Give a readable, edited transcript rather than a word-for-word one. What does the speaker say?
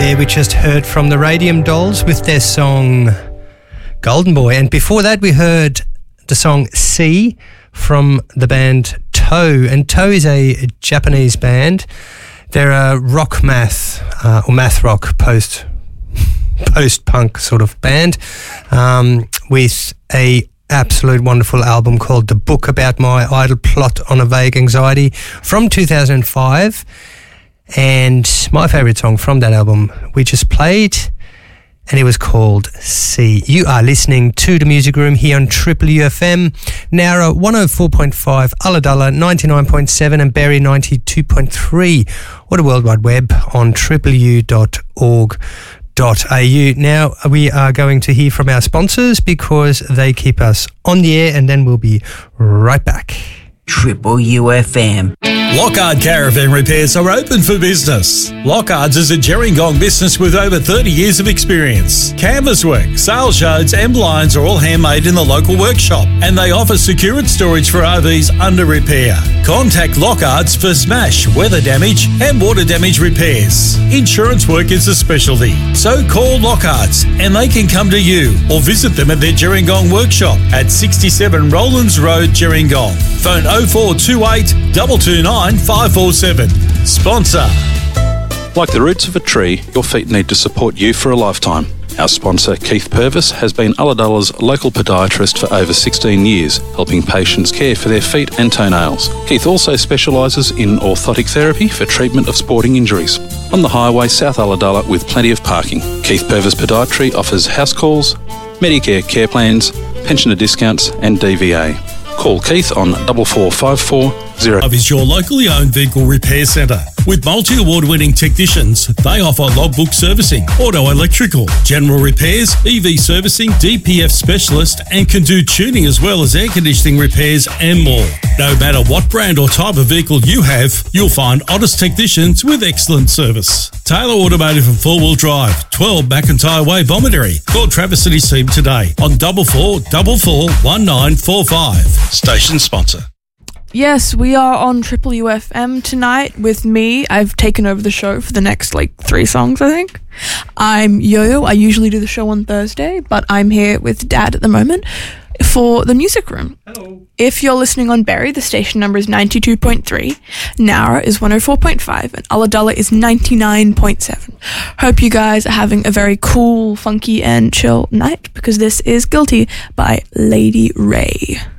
there we just heard from the Radium Dolls with their song Golden Boy, and before that we heard the song C from the band Toe, and Toe is a Japanese band. They're a rock math or math rock post-punk sort of band with a absolute wonderful album called The Book About My Idle Plot on a Vague Anxiety from 2005. And my favourite song from that album we just played, and it was called C. You are listening to The Music Room here on Triple UFM, Nowra 104.5, Ulladulla 99.7 and Berry 92.3, or the World Wide Web on tripleu.org.au. Now we are going to hear from our sponsors because they keep us on the air, and then we'll be right back. Triple UFM. Lockhart Caravan Repairs are open for business. Lockhart's is a Gerringong business with over 30 years of experience. Canvas work, sales yards and blinds are all handmade in the local workshop, and they offer secured storage for RVs under repair. Contact Lockhart's for smash, weather damage and water damage repairs. Insurance work is a specialty, so call Lockhart's and they can come to you, or visit them at their Gerringong workshop at 67 Rowlands Road, Gerringong. Phone 0428 229 547. Sponsor. Like the roots of a tree, your feet need to support you for a lifetime. Our sponsor, Keith Purvis, has been Ulladulla's local podiatrist for over 16 years, helping patients care for their feet and toenails. Keith also specialises in orthotic therapy for treatment of sporting injuries. On the highway, South Ulladulla, with plenty of parking. Keith Purvis Podiatry offers house calls, Medicare care plans, pensioner discounts and DVA. Call Keith on 4454 is your locally owned vehicle repair centre. With multi-award-winning technicians, they offer logbook servicing, auto electrical, general repairs, EV servicing, DPF specialist, and can do tuning as well as air conditioning repairs and more. No matter what brand or type of vehicle you have, you'll find honest technicians with excellent service. Taylor Automotive and 4-wheel drive, 12 McIntyre Way, Bomaderry. Call Travis and his team today on 44441945. Station sponsor. Yes, we are on Triple UFM tonight with me. I've taken over the show for the next 3 songs, I think. I'm Yo-Yo. I usually do the show on Thursday, but I'm here with Dad at the moment for the Music Room. Hello. If you're listening on Berry, the station number is 92.3, Nowra is 104.5, and Ulladulla is 99.7. Hope you guys are having a very cool, funky, and chill night, because this is Guilty by Lady Ray.